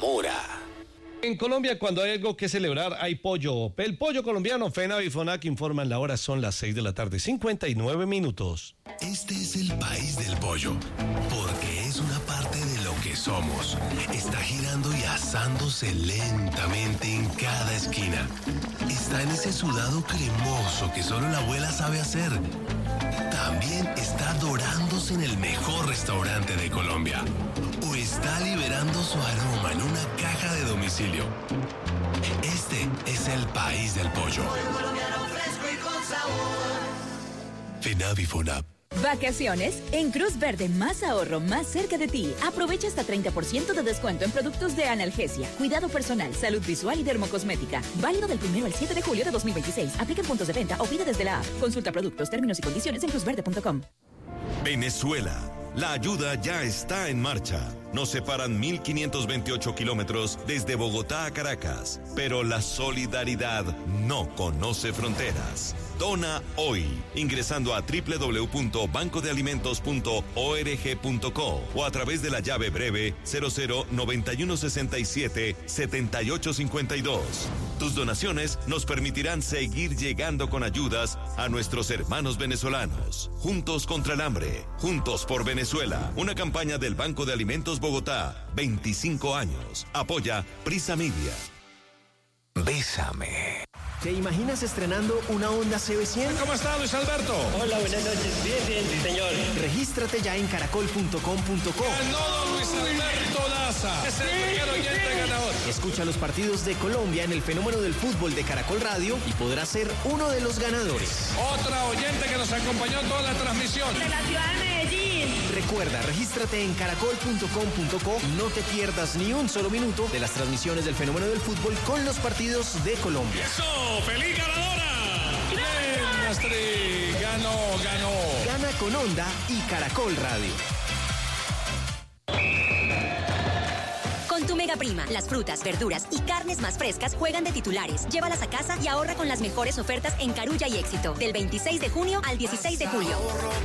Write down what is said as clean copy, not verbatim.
Zamora. En Colombia, cuando hay algo que celebrar, hay pollo. El pollo colombiano, FENAV y FONAC informan la hora, son las 6:59 p.m. Este es el país del pollo, porque es una parte de lo que somos. Está girando y asándose lentamente en cada esquina. Está en ese sudado cremoso que solo la abuela sabe hacer. También está dorándose en el mejor restaurante de Colombia. O está liberando su aroma en una caja de domicilio. Este es el país del pollo. Pollo colombiano fresco y con sabor. FENAV y FONAP. Vacaciones en Cruz Verde, más ahorro, más cerca de ti. Aprovecha hasta 30% de descuento en productos de analgesia, cuidado personal, salud visual y dermocosmética. Válido del 1 al 7 de julio de 2026. Aplica en puntos de venta o pide desde la app. Consulta productos, términos y condiciones en cruzverde.com. Venezuela. La ayuda ya está en marcha. Nos separan 1.528 kilómetros desde Bogotá a Caracas, pero la solidaridad no conoce fronteras. Dona hoy, ingresando a www.bancodealimentos.org.co o a través de la llave breve 0091677852. Tus donaciones nos permitirán seguir llegando con ayudas a nuestros hermanos venezolanos. Juntos contra el hambre, juntos por Venezuela. Una campaña del Banco de Alimentos Bogotá, 25 años. Apoya Prisa Media. Bésame. ¿Te imaginas estrenando una Honda CB100? ¿Cómo está, Luis Alberto? Hola, buenas noches. Bien, sí, señor. Regístrate ya en caracol.com.co. Ganó Luis Alberto Daza. Es el primer oyente ganador. Escucha los partidos de Colombia en el Fenómeno del Fútbol de Caracol Radio y podrás ser uno de los ganadores. Otra oyente que nos acompañó toda la transmisión. De la ciudad de Medellín. Recuerda, regístrate en caracol.com.co y no te pierdas ni un solo minuto de las transmisiones del Fenómeno del Fútbol con los partidos de Colombia. ¡Eso! ¡Feliz ganadora! ¡Bien, Astrid! ¡Ganó! Gana con Honda y Caracol Radio. Con tu Mega Prima, las frutas, verduras y carnes más frescas juegan de titulares. Llévalas a casa y ahorra con las mejores ofertas en Carulla y Éxito, del 26 de junio al 16 de julio.